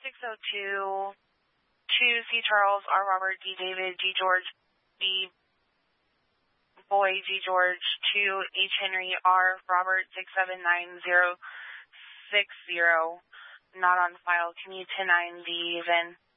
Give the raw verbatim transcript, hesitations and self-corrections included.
six oh two, two C. Charles, R. Robert, D. David, G. George, B. Boy, G. George, two H. Henry, R. Robert, six seven nine zero six zero. Not on file. Can you ten nine the then?